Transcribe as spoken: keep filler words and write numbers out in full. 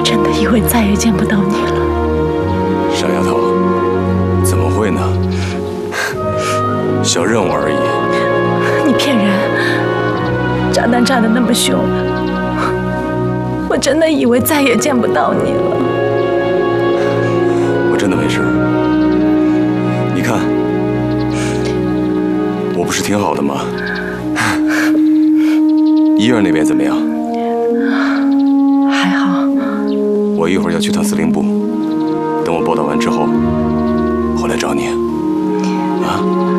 真的以为再也见不到你了。 傻丫头，怎么会呢？小任务而已。 你骗人！炸弹炸得那么凶，我真的以为再也见不到你了。 我真的没事。你看，我不是挺好的吗？医院那边怎么样？ 还好。 我一会儿要去趟司令部，等我报道完之后，回来找你。啊。